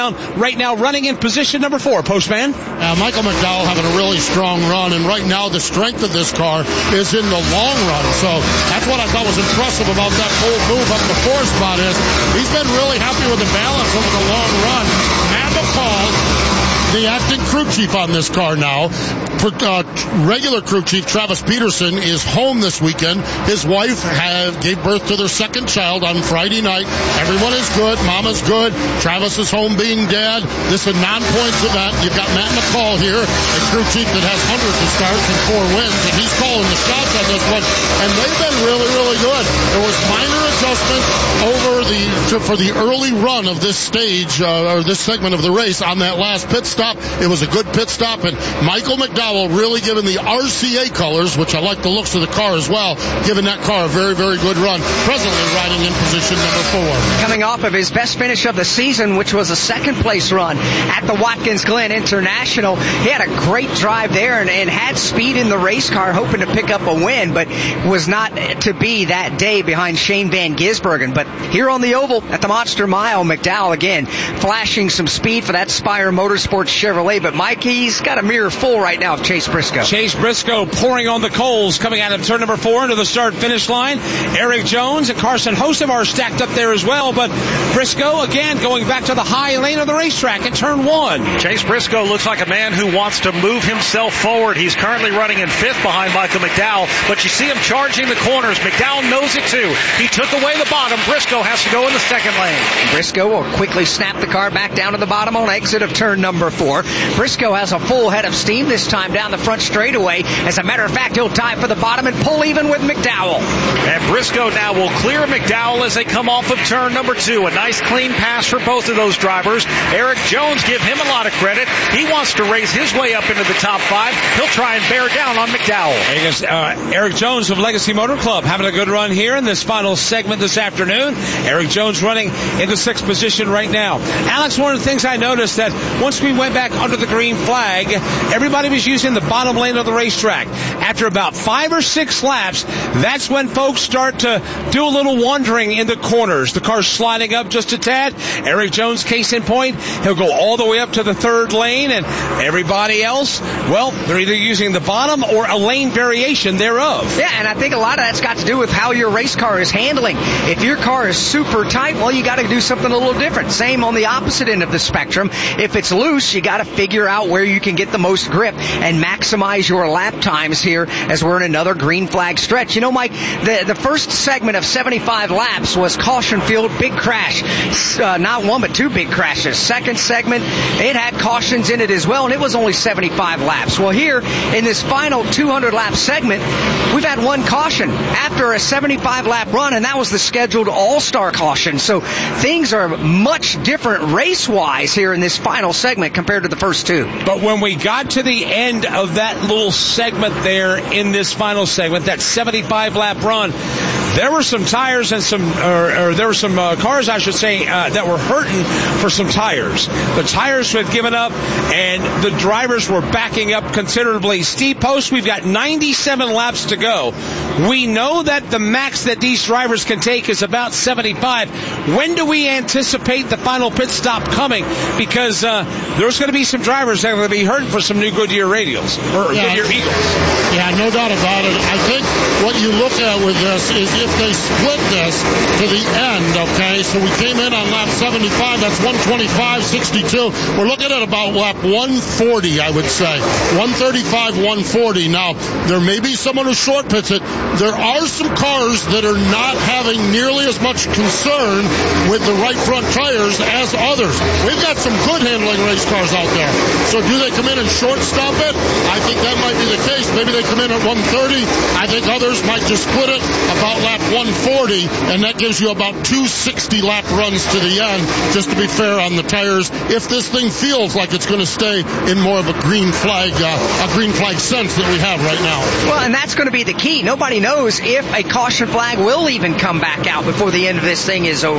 around right now, running in position number four. Postman. Uh, Michael McDowell having a really strong run, and right now the strength of this car is in the long run. So that's what I thought was impressive about that bold move up the four spot is he's been really happy with the balance over the long run. Matt McCall, the acting crew chief on this car now. Uh, regular crew chief Travis Peterson is home this weekend. His wife have, gave birth to their second child on Friday night. Everyone is good. Mama's good. Travis is home being dad. This is a non-points event. You've got Matt McCall here, a crew chief that has hundreds of starts and four wins, and he's calling the shots on this one. And they've been really, really good. There was minor adjustment over the to, for the early run of this stage uh, or this segment of the race on that last pit stop. It was a good pit stop, and Michael McDowell really giving the R C A colors, which I like the looks of the car as well, giving that car a very, very good run. Presently riding in position number four. Coming off of his best finish of the season, which was a second place run at the Watkins Glen International. He had a great drive there and, and had speed in the race car, hoping to pick up a win, but was not to be that day behind Shane Van Gisbergen. But here on the oval at the Monster Mile, McDowell again flashing some speed for that Spire Motorsports Chevrolet. But Mike, he's got a mirror full right now of Chase Briscoe. Chase Briscoe pouring on the coals coming out of turn number four into the start-finish line. Eric Jones and Carson Hocevar are stacked up there as well, but Briscoe again going back to the high lane of the racetrack at turn one. Chase Briscoe looks like a man who wants to move himself forward. He's currently running in fifth behind Michael McDowell, but you see him charging the corners. McDowell knows it too. He took away the bottom. Briscoe has to go in the second lane. Briscoe will quickly snap the car back down to the bottom on exit of turn number four. Briscoe has a full head of steam this time down the front straightaway. As a matter of fact, he'll tie for the bottom and pull even with McDowell. And Briscoe now will clear McDowell as they come off of turn number two. A nice clean pass for both of those drivers. Eric Jones, give him a lot of credit. He wants to raise his way up into the top five. He'll try and bear down on McDowell. Uh, Eric Jones of Legacy Motor Club having a good run here in this final segment this afternoon. Eric Jones running into sixth position right now. Alex, one of the things I noticed that once we went back under the green flag, everybody was using the bottom lane of the racetrack. After about five or six laps, that's when folks start to do a little wandering in the corners. The car's sliding up just a tad. Eric Jones, case in point, he'll go all the way up to the third lane, and everybody else, well, they're either using the bottom or a lane variation thereof. Yeah, and I think a lot of that's got to do with how your race car is handling. If your car is super tight, well, you got to do something a little different. Same on the opposite end of the spectrum. If it's loose, you got to figure out where you can get the most grip and maximize your lap times here as we're in another green flag stretch. You know, Mike, the, the first segment of seventy-five laps was caution field, big crash. Uh, not one, but two big crashes. Second segment, it had cautions in it as well, and it was only seventy-five laps. Well, here in this final two hundred lap segment, we've had one caution after a seventy-five lap run, and that was the scheduled all-star caution. So things are much different race-wise here in this final segment compared to the first two. But when we got to the end of that little segment there in this final segment, that seventy-five lap run, there were some tires and some, or, or there were some uh, cars, I should say, uh, that were hurting for some tires. The tires had given up, and the drivers were backing up considerably. Steve Post, we've got ninety-seven laps to go. We know that the max that these drivers can take is about seventy-five. When do we anticipate the final pit stop coming? Because uh, there's going to be some drivers that are going to be hurting for some new Goodyear radials, or yeah. Goodyear Eagles. Yeah, no doubt about it. I think what you look at with this is if they split this to the end, okay, so we came in on lap seventy-five, that's one twenty-five sixty-two. We're looking at about lap one forty, I would say. one thirty-five, one forty. Now, there may be someone who short pits it. There are some cars that are not having nearly as much concern with the right front tires as others. We've got some good handling race cars out there. So do they come in and shortstop it? I think that might be the case. Maybe they come in at one thirty. I think others might just split it about lap one forty, and that gives you about two sixty lap runs to the end, just to be fair on the tires, if this thing feels like it's going to stay in more of a green flag, uh, a green flag sense that we have right now. Well, and that's going to be the key. Nobody knows if a caution flag will even come back out before the end of this thing is over.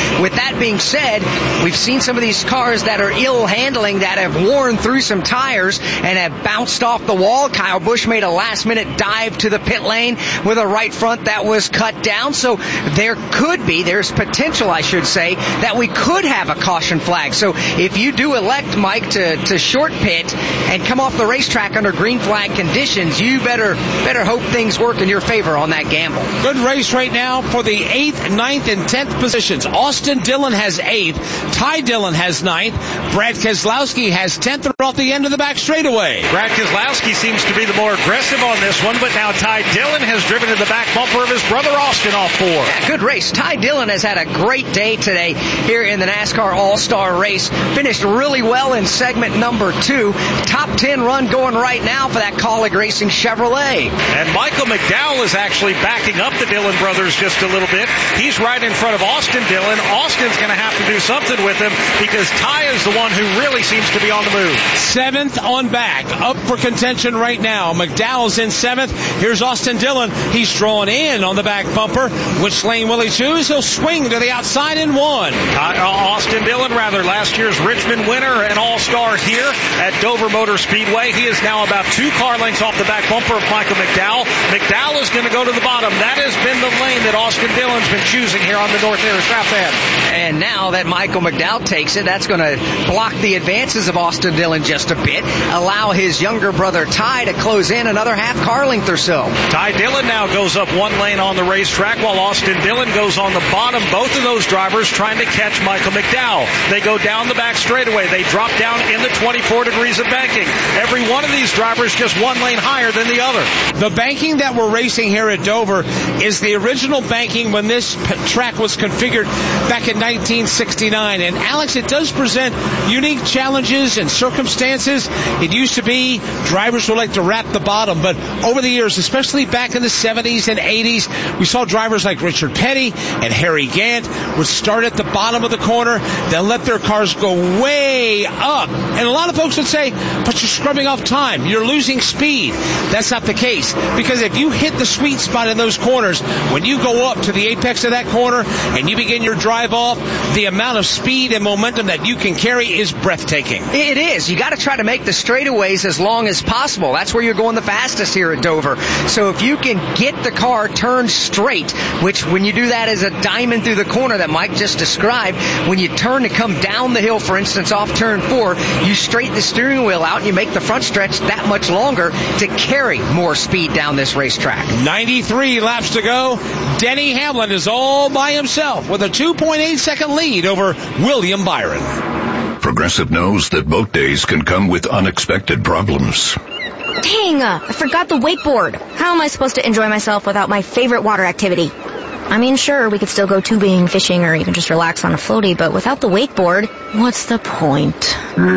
with that being said, we've seen some of these cars that are ill handling that have worn through some tires and have bounced off the wall. Kyle Busch made a last minute dive to the pit lane with a right front that was cut down. So there could be, there's potential, I should say, that we could have a caution flag. So if you do elect, Mike, to, to short pit and come off the racetrack under green flag conditions, you better better hope things work in your favor on that gamble. Good race right now for the eighth, ninth, and tenth positions. Austin Dillon has eighth. Ty Dillon has ninth. Brad Keselowski has tenth. They're off the end of the back straightaway. Brad Keselowski seems to be the more aggressive on this one, but now Ty Dillon has driven to the back bumper of his brother Austin off four. Yeah, good race. Ty Dillon has had a great day today here in the NASCAR All-Star race. Finished really well in segment number two. Top ten run going right now for that Kaulig Racing Chevrolet. And Michael McDowell is actually backing up the Dillon brothers just a little bit. He's right in front of Austin Dillon. Austin's going to have to do something with him because Ty is the one who really seems to be on the move. Seventh on back, up for contention right now. McDowell's in seventh. Here's Austin Dillon. He's drawn in on the back bumper. Which lane will he choose? He'll swing to the outside in one. Uh, Austin Dillon, rather, last year's Richmond winner and all-star here at Dover Motor Speedway. He is now about two car lengths off the back bumper of Michael McDowell. McDowell is going to go to the bottom. That has been the lane that Austin Dillon's been choosing here on the North Area South End. And now that Michael McDowell takes it, that's going to block the advances of Austin Dillon just a bit, allow his younger brother Ty to close in another half car length or so. Ty Dillon now goes up one lane on the racetrack while Austin Dillon goes on the bottom. Both of those drivers trying to catch Michael McDowell. They go down the back straightaway. They drop down in the twenty-four degrees of banking. Every one of these drivers just one lane higher than the other. The banking that we're racing here at Dover is the original banking when this p- track was configured back in nineteen sixty-nine. And Alex, it does present unique challenges and circumstances. It used to be drivers would like to wrap the bottom, but over the years, especially back in the seventies and eighties, we saw drivers like Richard Petty and Harry Gant would start at the bottom of the corner, then let their cars go way up. And a lot of folks would say, but you're scrubbing off time. You're losing speed. That's not the case, because if you hit the sweet spot in those corners, when you go up to the apex of that corner and you begin your drive off, the amount of speed and momentum that you can carry is breathtaking. It is. You got to try to make the straightaways as long as possible. That's where you're going the fastest here at Dover. So if you can get the car turned straight, which when you do that as a diamond through the corner that Mike just described, when you turn to come down the hill, for instance, off turn four, you straighten the steering wheel out and you make the front stretch that much longer to carry more speed down this racetrack. ninety-three laps to go. Denny Hamlin is all by himself with a two point eight second lead over William Byron. Progressive knows that boat days can come with unexpected problems. Dang, uh, I forgot the wakeboard. How am I supposed to enjoy myself without my favorite water activity? I mean, sure, we could still go tubing, fishing, or even just relax on a floaty, but without the wakeboard, what's the point?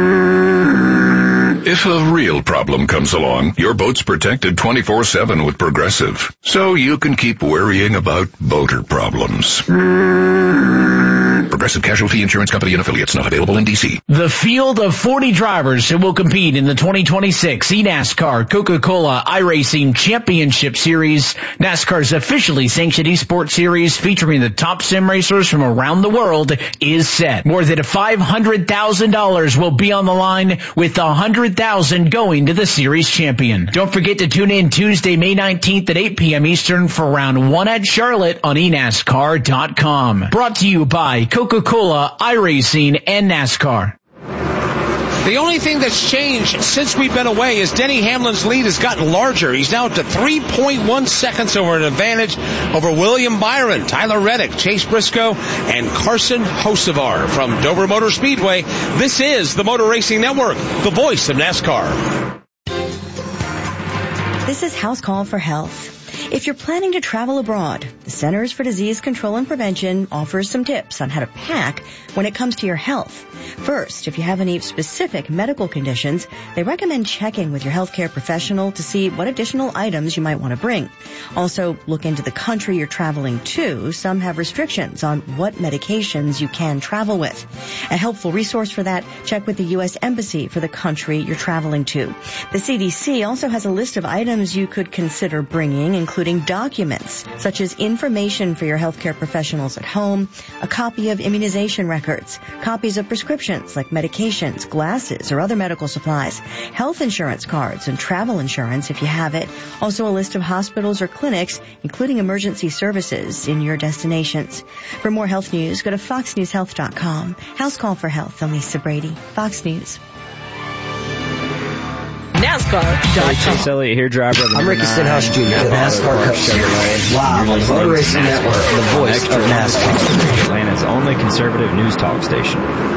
If a real problem comes along, your boat's protected twenty-four seven with Progressive, so you can keep worrying about boater problems. Progressive Casualty Insurance Company and Affiliates, not available in D C. The field of forty drivers who will compete in the twenty twenty-six eNASCAR Coca-Cola iRacing Championship Series, NASCAR's officially sanctioned eSports series featuring the top sim racers from around the world, is set. More than five hundred thousand dollars will be on the line, with one hundred thousand dollars going to the series champion. Don't forget to tune in Tuesday, May nineteenth at eight p.m. Eastern for round one at Charlotte on e NASCAR dot com. Brought to you by Coca-Cola, iRacing, and NASCAR. The only thing that's changed since we've been away is Denny Hamlin's lead has gotten larger. He's now up to three point one seconds over an advantage over William Byron, Tyler Reddick, Chase Briscoe, and Carson Hocevar from Dover Motor Speedway. This is the Motor Racing Network, the voice of NASCAR. This is House Call for Health. If you're planning to travel abroad, the Centers for Disease Control and Prevention offers some tips on how to pack when it comes to your health. First, if you have any specific medical conditions, they recommend checking with your healthcare professional to see what additional items you might want to bring. Also, look into the country you're traveling to. Some have restrictions on what medications you can travel with. A helpful resource for that, check with the U S Embassy for the country you're traveling to. The C D C also has a list of items you could consider bringing, including including documents such as information for your healthcare professionals at home, a copy of immunization records, copies of prescriptions like medications, glasses, or other medical supplies, health insurance cards and travel insurance if you have it, also a list of hospitals or clinics, including emergency services in your destinations. For more health news, go to fox news health dot com. House Call for Health. I'm Lisa Brady, Fox News. NASCAR dot com. Chase Elliott here, driver of the I'm Ricky Stenhouse Junior The NASCAR Cup Chevrolet. Live on the Motor Racing Network, the voice of NASCAR. Atlanta's only conservative news talk station.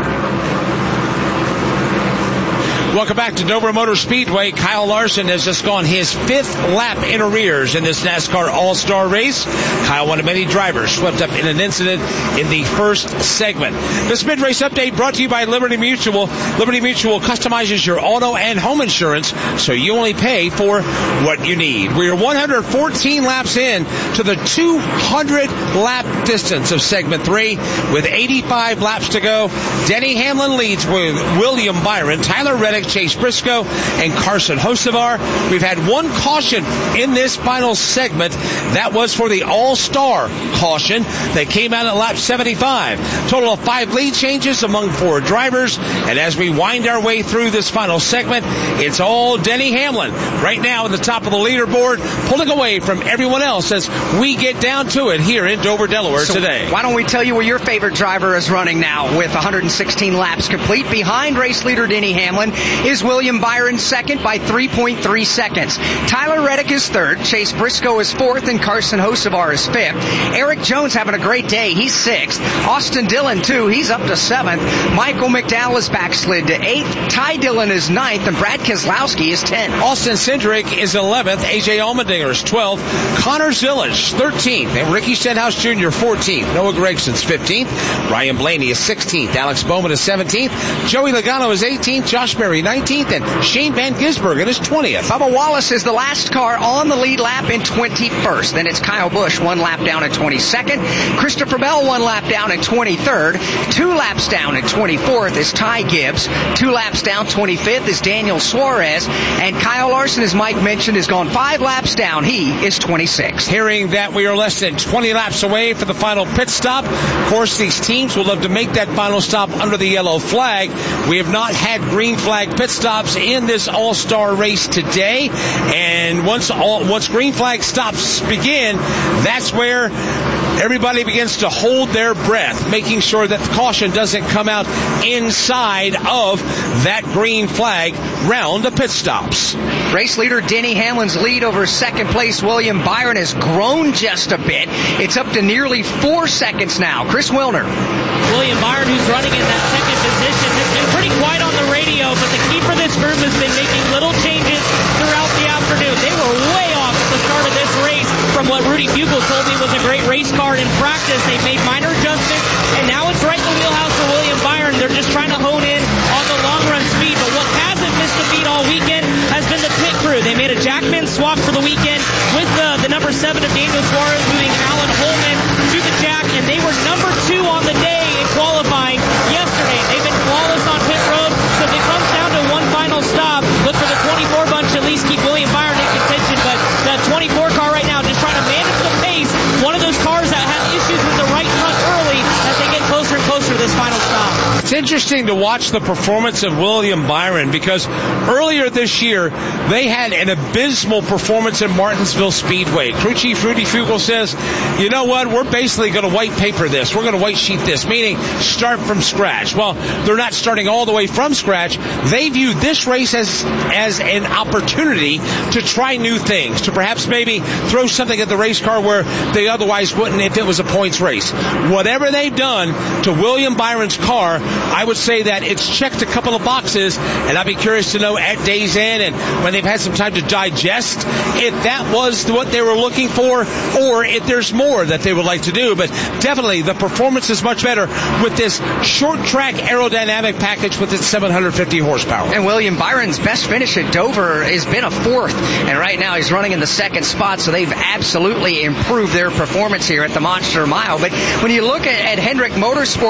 Welcome back to Dover Motor Speedway. Kyle Larson has just gone his fifth lap in arrears in this NASCAR All-Star race. Kyle, one of many drivers, swept up in an incident in the first segment. This mid-race update brought to you by Liberty Mutual. Liberty Mutual customizes your auto and home insurance so you only pay for what you need. We are one hundred fourteen laps in to the two hundred lap distance of segment three with eighty-five laps to go. Denny Hamlin leads with William Byron, Tyler Reddick, Chase Briscoe, and Carson Hocevar. We've had one caution in this final segment. That was for the All-Star caution. They came out at lap seventy-five. Total of five lead changes among four drivers. And as we wind our way through this final segment, it's all Denny Hamlin right now at the top of the leaderboard, pulling away from everyone else as we get down to it here in Dover, Delaware so today. Why don't we tell you where your favorite driver is running now with one hundred sixteen laps complete. Behind race leader Denny Hamlin is William Byron, second by three point three seconds. Tyler Reddick is third. Chase Briscoe is fourth, and Carson Hocevar is fifth. Eric Jones having a great day. He's sixth. Austin Dillon, too. He's up to seventh. Michael McDowell is backslid to eighth. Ty Dillon is ninth, and Brad Keselowski is tenth. Austin Cindric is eleventh. A J Allmendinger is twelfth. Connor Zillage, thirteenth. And Ricky Stenhouse Junior, fourteenth. Noah Gregson's fifteenth. Ryan Blaney is sixteenth. Alex Bowman is seventeenth. Joey Logano is eighteenth. Josh Berry, nineteenth. And Shane Van Gisbergen is twentieth. Bubba Wallace is the last car on the lead lap in twenty-first. Then it's Kyle Busch, one lap down at twenty-second. Christopher Bell, one lap down at twenty-third. Two laps down at twenty-fourth is Ty Gibbs. Two laps down, twenty-fifth, is Daniel Suarez. And Kyle Larson, as Mike mentioned, has gone five laps down. He is twenty-sixth. Hearing that we are less than twenty laps away for the final pit stop. Of course, these teams will love to make that final stop under the yellow flag. We have not had green flag pit stops in this All-Star race today. And once all, once green flag stops begin, that's where everybody begins to hold their breath, making sure that the caution doesn't come out inside of that green flag round of pit stops. Race leader Denny Hamlin's lead over second place William Byron has grown just a bit. It's up to nearly four seconds now. Chris Wilner. William Byron, who's running in that second position, has been pretty quiet on the radio, but the key for this group has been making little changes throughout the afternoon. They were way off at the start of this race from what Rudy Fugle told me was a great race car in practice. They made minor adjustments, and now it's right in the wheelhouse for William Byron. They're just trying to hone in on the long-run speed, but what hasn't missed a beat all weekend has been the pit crew. They made a Jackman swap for the weekend with the, the number seven of Daniel Suarez moving Alan Holman to the Jack, and they were number two on the day in qualifying yesterday. They've been flawless on pit road, so if it comes down to one final stop, look for the twenty-four bunch to at least keep William Byron in contention, but the twenty-four car right now just trying to manage the pace. One of those cars that had issues with the right front early as they get closer and closer to this final stop. It's interesting to watch the performance of William Byron because earlier this year they had an abysmal performance in Martinsville Speedway. Crew Chief Rudy Fugle says, you know what, we're basically going to white paper this. We're going to white sheet this, meaning start from scratch. Well, they're not starting all the way from scratch. They view this race as, as an opportunity to try new things, to perhaps maybe throw something at the race car where they otherwise wouldn't if it was a points race. Whatever they've done to William Byron's car, I would say that it's checked a couple of boxes, and I'd be curious to know at day's end and when they've had some time to digest if that was what they were looking for or if there's more that they would like to do. But definitely the performance is much better with this short track aerodynamic package with its seven hundred fifty horsepower. And William Byron's best finish at Dover has been a fourth, and right now he's running in the second spot, so they've absolutely improved their performance here at the Monster Mile. But when you look at, at Hendrick Motorsports here in the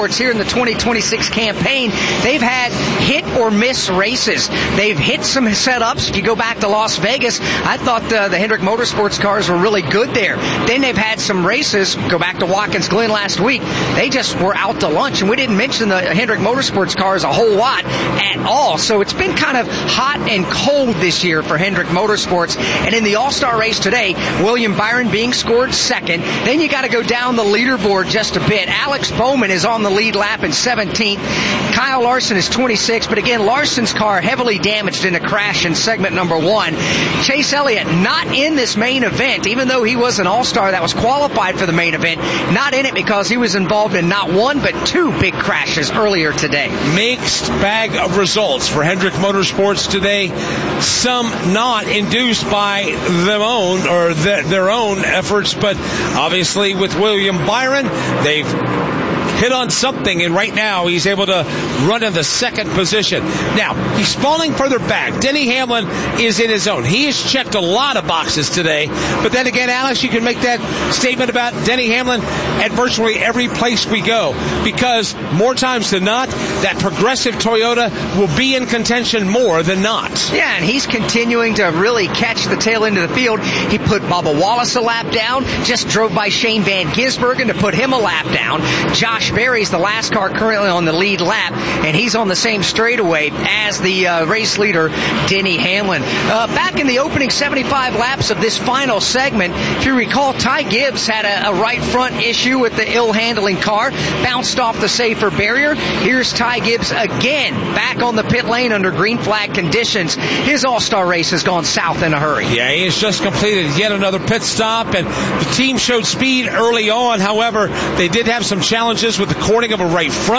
twenty twenty-six campaign, they've had hit or miss races. They've hit some setups. If you go back to Las Vegas, I thought the, the Hendrick Motorsports cars were really good there. Then they've had some races. Go back to Watkins Glen last week. They just were out to lunch, and we didn't mention the Hendrick Motorsports cars a whole lot at all. So it's been kind of hot and cold this year for Hendrick Motorsports. And in the All-Star race today, William Byron being scored second. Then you got to go down the leaderboard just a bit. Alex Bowman is on the lead lap in seventeenth. Kyle Larson is twenty-sixth. But again, Larson's car heavily damaged in a crash in segment number one. Chase Elliott not in this main event, even though he was an All-Star that was qualified for the main event. Not in it because he was involved in not one but two big crashes earlier today. Mixed bag of results for Hendrick Motorsports today. Some not induced by their own or the, their own efforts, but obviously with William Byron, they've hit on something, and right now he's able to run in the second position. Now, he's falling further back. Denny Hamlin is in his own. He has checked a lot of boxes today, but then again, Alex, you can make that statement about Denny Hamlin at virtually every place we go, because more times than not, that Progressive Toyota will be in contention more than not. Yeah, and he's continuing to really catch the tail end of the field. He put Bubba Wallace a lap down, just drove by Shane Van Gisbergen to put him a lap down. Josh Berry's the last car currently on the lead lap, and he's on the same straightaway as the uh, race leader, Denny Hamlin. Uh, back in the opening seventy-five laps of this final segment, if you recall, Ty Gibbs had a, a right front issue with the ill-handling car, bounced off the safer barrier. Here's Ty Gibbs again, back on the pit lane under green flag conditions. His All-Star race has gone south in a hurry. Yeah, he has just completed yet another pit stop, and the team showed speed early on. However, they did have some challenges with the cording of a right front.